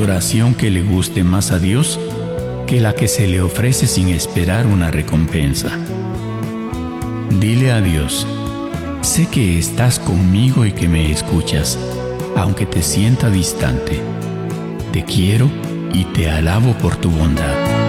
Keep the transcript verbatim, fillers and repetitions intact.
oración que le guste más a Dios que la que se le ofrece sin esperar una recompensa. Dile a Dios: sé que estás conmigo y que me escuchas, aunque te sienta distante. Te quiero y te alabo por tu bondad.